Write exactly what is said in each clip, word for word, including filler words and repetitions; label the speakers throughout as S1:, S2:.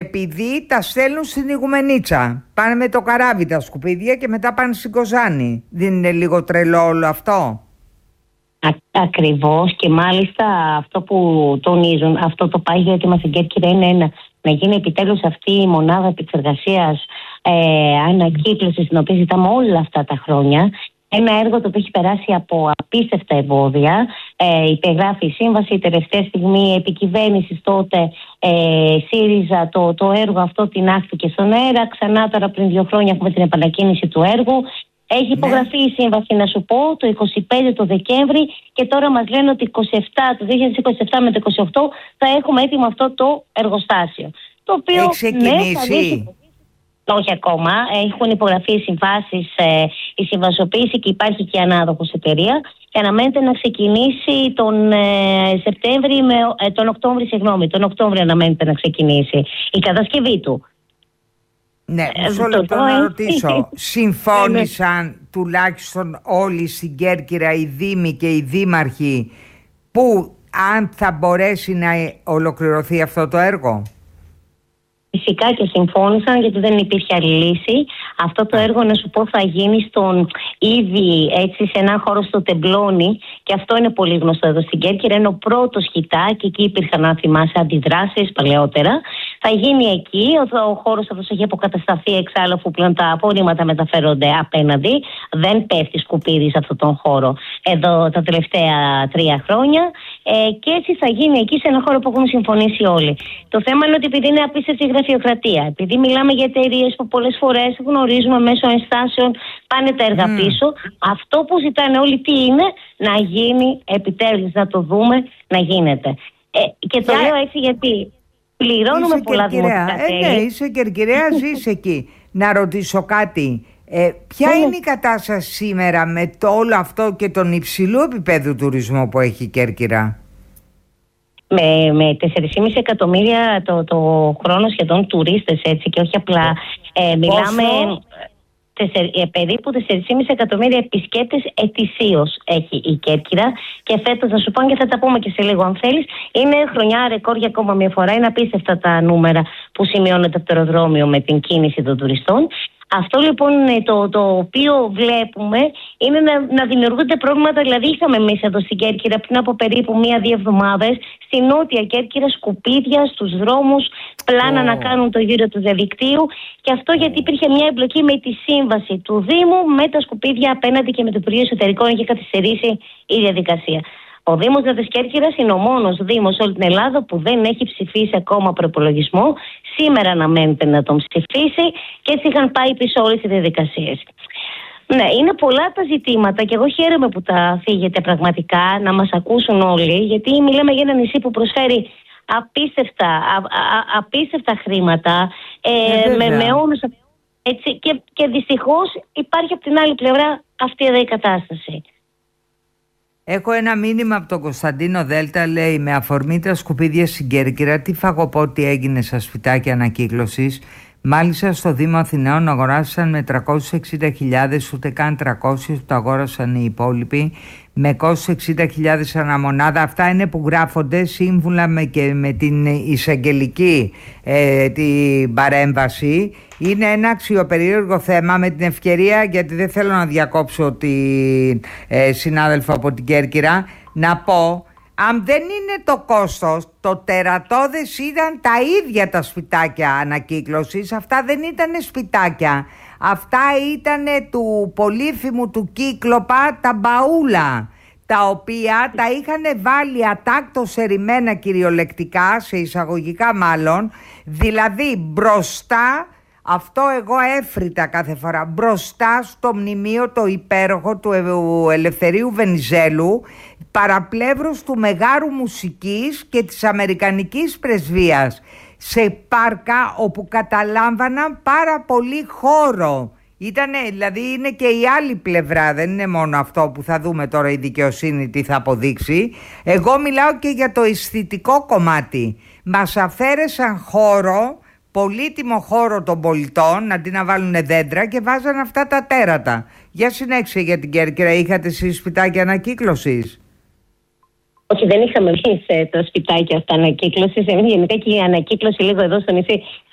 S1: επειδή τα στέλνουν στην Ιγουμενίτσα. Πάνε με το καράβι τα σκουπίδια και μετά πάνε στην Κοζάνη. Δεν είναι λίγο τρελό όλο αυτό?
S2: Α, ακριβώς, και μάλιστα αυτό που τονίζουν, αυτό το πάγιο αίτημα στην Κέρκυρα είναι ένα, να γίνει επιτέλους αυτή η μονάδα επεξεργασίας ε, ανακύκλωσης, την οποία ζητάμε όλα αυτά τα χρόνια. Ένα έργο το οποίο έχει περάσει από απίστευτα εμπόδια. Ε, υπεγράφει η σύμβαση, η τελευταία στιγμή επικυβέρνηση τότε ε, ΣΥΡΙΖΑ, το, το έργο αυτό τινάχθηκε στον αέρα. Ξανά τώρα πριν δύο χρόνια έχουμε την επανακίνηση του έργου. Έχει υπογραφεί η σύμβαση, να σου πω, το είκοσι πέντε το Δεκέμβρη, και τώρα μας λένε ότι είκοσι επτά, το δύο χιλιάδες είκοσι επτά με το είκοσι οκτώ θα έχουμε έτοιμο αυτό το εργοστάσιο. Το οποίο,
S1: έχει ξεκινήσει?
S2: Ναι, όχι ακόμα. Έχουν υπογραφεί οι συμβάσεις, ε, η συμβασοποίηση, και υπάρχει και ανάδοχος εταιρεία, και αναμένεται να ξεκινήσει τον ε, Σεπτέμβρη με, ε, τον Οκτώβρη, συγγνώμη, τον Οκτώβρη αναμένεται να ξεκινήσει η κατασκευή του.
S1: Ναι, μισό λεπτό να ρωτήσω. Συμφώνησαν τουλάχιστον όλοι στην Κέρκυρα, οι δήμοι και οι δήμαρχοι, που αν θα μπορέσει να ολοκληρωθεί αυτό το έργο?
S2: Φυσικά και συμφώνησαν, γιατί δεν υπήρχε άλλη λύση. Αυτό το έργο, να σου πω, θα γίνει στον ήδη έτσι σε έναν χώρο στο Τεμπλόνι, και αυτό είναι πολύ γνωστό εδώ στην Κέρκυρα. Είναι ο πρώτος Χιτά, και εκεί υπήρχαν, αν θυμάσαι, αντιδράσεις παλαιότερα. Θα γίνει εκεί. Ο, ο χώρος αυτός έχει αποκατασταθεί εξάλλου, αφού πλέον τα απορρίμματα μεταφέρονται απέναντι. Δεν πέφτει σκουπίδι σε αυτόν τον χώρο εδώ τα τελευταία τρία χρόνια. Ε, και έτσι θα γίνει εκεί, σε έναν χώρο που έχουν συμφωνήσει όλοι. Το θέμα είναι ότι επειδή είναι απίστευτη γραφειοκρατία, επειδή μιλάμε για εταιρείες που πολλές φορές γνωρίζουμε μέσω ενστάσεων, πάνε τα έργα mm. πίσω, αυτό που ζητάνε όλοι τι είναι? Να γίνει επιτέλους, να το δούμε να γίνεται. Ε, και το yeah. λέω έτσι γιατί πληρώνουμε είσαι πολλά δημοτικά τέλη.
S1: Ε, ναι, είσαι Κερκυραία, ζεις εκεί. Να ρωτήσω κάτι. Ε, ποια είναι η κατάσταση σήμερα με το όλο αυτό και τον υψηλό επίπεδο τουρισμού που έχει η Κέρκυρα?
S2: Με, με τέσσερα κόμμα πέντε εκατομμύρια το, το χρόνο σχεδόν τουρίστες, έτσι, και όχι απλά ε, μιλάμε τεσσερ, ε, περίπου τέσσερα κόμμα πέντε εκατομμύρια επισκέπτες ετησίως έχει η Κέρκυρα, και φέτος, να σου πω, και θα τα πούμε και σε λίγο αν θέλεις, είναι χρονιά ρεκόρ για ακόμα μια φορά. Είναι απίστευτα τα νούμερα που σημειώνεται από το αεροδρόμιο με την κίνηση των τουριστών. Αυτό λοιπόν το, το οποίο βλέπουμε είναι να, να δημιουργούνται προβλήματα. Δηλαδή, είχαμε εμείς εδώ στην Κέρκυρα πριν από περίπου μία-δύο εβδομάδες στη νότια Κέρκυρα σκουπίδια στους δρόμους, πλάνα oh. να κάνουν το γύρο του διαδικτύου. Και αυτό γιατί υπήρχε μια εμπλοκή με τη σύμβαση του Δήμου με τα σκουπίδια απέναντι, και με το Υπουργείο Εσωτερικών είχε καθυστερήσει η διαδικασία. Ο Δήμος της Κέρκυρας είναι ο μόνος Δήμος σε όλη την Ελλάδα που δεν έχει ψηφίσει ακόμα προϋπολογισμό. Σήμερα αναμένεται να τον ψηφίσει, και έτσι είχαν πάει πίσω όλες οι διαδικασίες. Ναι, είναι πολλά τα ζητήματα, και εγώ χαίρομαι που τα θίγετε πραγματικά, να μας ακούσουν όλοι, γιατί μιλάμε για ένα νησί που προσφέρει απίστευτα, α, α, απίστευτα χρήματα, ε, με, με όλους, έτσι, και, και δυστυχώς υπάρχει από την άλλη πλευρά αυτή εδώ η κατάσταση.
S1: Έχω ένα μήνυμα από τον Κωνσταντίνο Δέλτα, λέει: με αφορμή τα σκουπίδια στην Κέρκυρα, τι φαγοπότη έγινε στα σπιτάκια ανακύκλωσης. Μάλιστα στο Δήμο Αθηναίων αγοράσαν με τριακόσιες εξήντα χιλιάδες, ούτε καν τριακόσιες που το αγόρασαν οι υπόλοιποι, με κόσιες εξήντα χιλιάδες αναμονάδα. Αυτά είναι που γράφονται σύμβουλα με, και με την εισαγγελική ε, την παρέμβαση. Είναι ένα αξιοπερίεργο θέμα. Με την ευκαιρία, γιατί δεν θέλω να διακόψω την ε, συνάδελφο από την Κέρκυρα, να πω, αν δεν είναι το κόστος, το τερατώδες ήταν τα ίδια τα σπιτάκια ανακύκλωσης. Αυτά δεν ήταν σπιτάκια. Αυτά ήταν του πολύφημου του Κύκλοπα τα μπαούλα, τα οποία τα είχαν βάλει ατάκτως ερημένα, κυριολεκτικά, σε εισαγωγικά μάλλον, δηλαδή μπροστά. Αυτό εγώ έφρυτα κάθε φορά, μπροστά στο μνημείο το υπέροχο του Ελευθερίου Βενιζέλου, παραπλεύρος του Μεγάρου Μουσικής και της Αμερικανικής Πρεσβείας, σε πάρκα όπου καταλάμβαναν πάρα πολύ χώρο. Ήτανε, δηλαδή είναι και η άλλη πλευρά, δεν είναι μόνο αυτό που θα δούμε τώρα η δικαιοσύνη τι θα αποδείξει. Εγώ μιλάω και για το αισθητικό κομμάτι. Μας αφαίρεσαν χώρο, πολύτιμο χώρο των πολιτών, αντί να βάλουν δέντρα, και βάζαν αυτά τα τέρατα. Για συνέχισε για την Κέρκυρα, είχατε εσείς σπιτάκια ανακύκλωσης?
S2: Όχι, δεν είχαμε εμείς τα σπιτάκια αυτά ανακύκλωσης. Γενικά και η ανακύκλωση λίγο εδώ στο νησί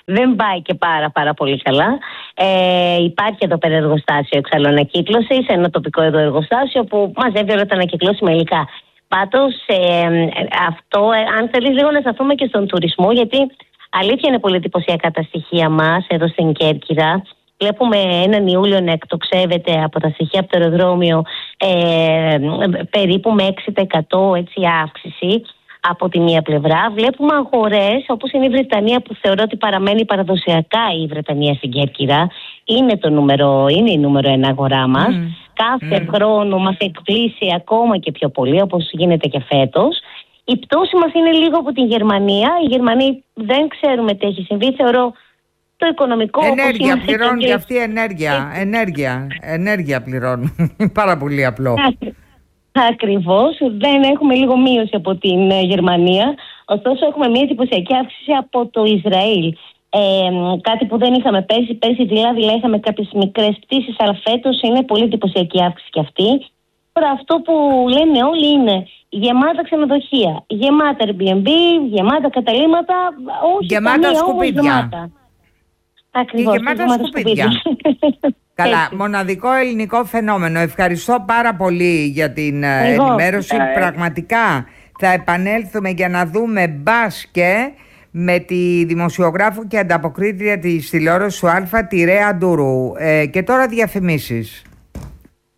S2: δεν πάει και πάρα πάρα πολύ καλά. Ε, υπάρχει εδώ πέρα εργοστάσιο εξάλλου ανακύκλωσης, ένα τοπικό εδώ εργοστάσιο που μαζεύει όλα τα ανακυκλώσιμα υλικά. Πάντως ε, αυτό, ε, αν θέλεις λίγο να σταθούμε και στον τουρισμό, γιατί αλήθεια είναι πολύ εντυπωσιακά τα στοιχεία μας εδώ στην Κέρκυρα. Βλέπουμε έναν Ιούλιο να εκτοξεύεται από τα στοιχεία από το αεροδρόμιο ε, περίπου με έξι τοις εκατό έτσι, αύξηση από τη μία πλευρά. Βλέπουμε αγορές όπως είναι η Βρετανία, που θεωρώ ότι παραμένει παραδοσιακά η Βρετανία στην Κέρκυρα. Είναι, το νούμερο, είναι η νούμερο ένα αγορά μας. Mm. Κάθε mm. χρόνο μας εκπλήσει ακόμα και πιο πολύ, όπως γίνεται και φέτος. Η πτώση μας είναι λίγο από τη Γερμανία. Οι Γερμανοί δεν ξέρουμε τι έχει συμβεί. Θεωρώ το οικονομικό...
S1: Ενέργεια, πληρώνουν και αυτή ενέργεια. Ενέργεια, ενέργεια πληρώνουν. Πάρα πολύ απλό.
S2: Ακριβώς. Δεν έχουμε λίγο μείωση από την Γερμανία. Ωστόσο έχουμε μια εντυπωσιακή αύξηση από το Ισραήλ. Ε, κάτι που δεν είχαμε πέρσι. Πέρσι δηλαδή είχαμε κάποιες μικρές πτήσεις, αλλά φέτος είναι πολύ εντυπωσιακή αύξηση και αυτή. Τώρα αυτό που λένε όλοι είναι γεμάτα ξενοδοχεία, γεμάτα Airbnb, γεμάτα καταλύματα, όχι
S1: γεμάτα σκουπίδια.
S2: Γεμάτα. Ακριβώς,
S1: και γεμάτα, γεμάτα σκουπίδια. σκουπίδια. Καλά, έτσι. Μοναδικό ελληνικό φαινόμενο. Ευχαριστώ πάρα πολύ για την Εγώ, ενημέρωση. Ε, Πραγματικά θα επανέλθουμε για να δούμε μπας και με τη δημοσιογράφο και ανταποκρίτρια της τηλεόρασης του Αλφα, τη Ρέα Ντουρού. Ε, και τώρα διαφημίσεις.